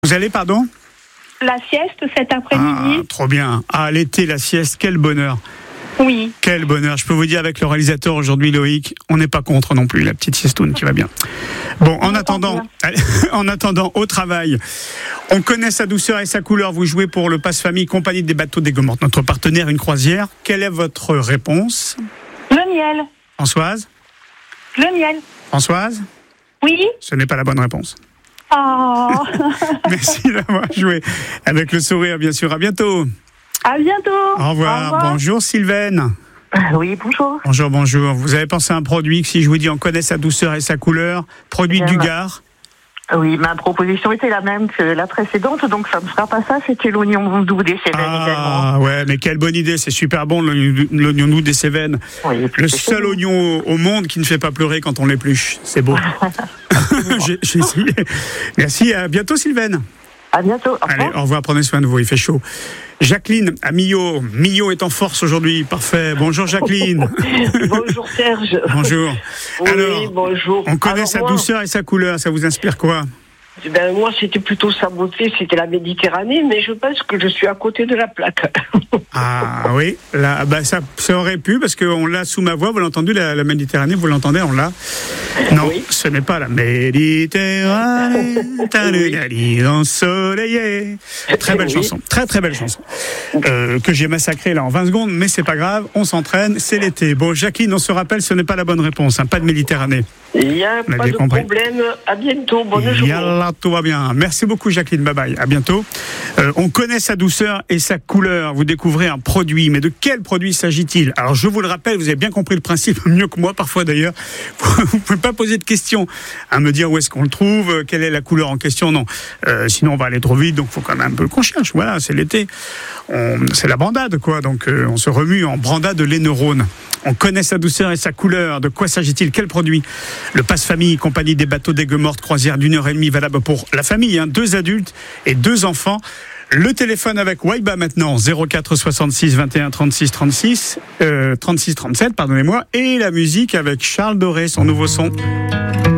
Vous allez, pardon ? La sieste cet après-midi. Ah, trop bien. Ah, l'été, la sieste, quel bonheur. Oui. Quel bonheur. Je peux vous dire avec le réalisateur aujourd'hui, Loïc, on n'est pas contre non plus, la petite siestoune qui va bien. Bon, en attendant, au travail, on connaît sa douceur et sa couleur. Vous jouez pour le Pass Famille Compagnie des Bateaux d'Aigues-Mortes, notre partenaire, une croisière. Quelle est votre réponse ? Le miel. Françoise ? Le miel. Françoise ? Oui. Ce n'est pas la bonne réponse. Oh. Merci d'avoir joué. Avec le sourire, bien sûr. À bientôt. À bientôt. Au revoir. Bonjour Sylvaine. Oui, bonjour. Bonjour. Vous avez pensé à un produit que, si je vous dis on connaît sa douceur et sa couleur, produit du Gard. Oui, ma proposition était la même que la précédente, donc ça ne sera pas ça, c'était l'oignon doux des Cévennes également. Ah ouais, mais quelle bonne idée, c'est super bon l'oignon doux des Cévennes. Oui, le seul oignon au monde qui ne fait pas pleurer quand on l'épluche, c'est beau. J'ai essayé. Merci, à bientôt Sylvaine. À bientôt. Allez, au revoir, prenez soin de vous, il fait chaud. Jacqueline, à Millau. Millau est en force aujourd'hui, parfait. Bonjour Jacqueline. Bonjour Serge. Bonjour. Oui, alors, bonjour. On connaît sa douceur et sa couleur, ça vous inspire quoi ? Moi, c'était plutôt sa beauté, c'était la Méditerranée, mais je pense que je suis à côté de la plaque. Ah oui, là, ça aurait pu, parce qu'on l'a sous ma voix, vous l'entendez, la Méditerranée, vous l'entendez, on l'a. Non, oui. Ce n'est pas la Méditerranée, oui. Ensoleillée. Très belle chanson, très belle chanson, que j'ai massacrée là en 20 secondes, mais c'est pas grave, on s'entraîne, c'est l'été. Bon, Jacqueline, on se rappelle, ce n'est pas la bonne réponse, pas de Méditerranée. Il n'y a pas de problème, à bientôt, bonne journée. Yallah, tout va bien. Merci beaucoup Jacqueline, bye bye, à bientôt. On connaît sa douceur et sa couleur, vous découvrez un produit, mais de quel produit s'agit-il ? Alors je vous le rappelle, vous avez bien compris le principe, mieux que moi parfois d'ailleurs, vous ne pouvez pas poser de questions à me dire où est-ce qu'on le trouve, quelle est la couleur en question, non. Sinon on va aller trop vite, donc il faut quand même un peu qu'on cherche, voilà, c'est l'été, c'est la brandade quoi, donc on se remue en brandade les neurones. On connaît sa douceur et sa couleur. De quoi s'agit-il ? Quel produit ? Le Pass Famille, Compagnie des Bateaux d'Aigues-Mortes, croisière d'1h30 valable pour la famille, 2 adultes et 2 enfants. Le téléphone avec Waiba maintenant, 04 66 21 36 36, 36 37, pardonnez-moi, et la musique avec Charles Doré, son nouveau son.